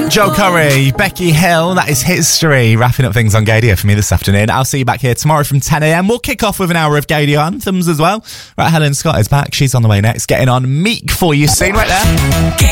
Joe Curry, Becky Hill, that is History. Wrapping up things on Gaydio for me this afternoon. I'll see you back here tomorrow from 10 a.m. We'll kick off with an hour of Gaydio anthems as well. Right, Helen Scott is back. She's on the way next. Getting on Meek for you soon, right there.